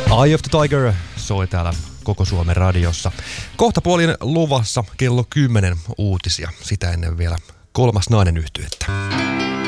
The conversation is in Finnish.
Eye of the Tiger soi täällä koko Suomen radiossa. Kohtapuolin luvassa kello 10 uutisia. Sitä ennen vielä 3 nainen -yhtyettä.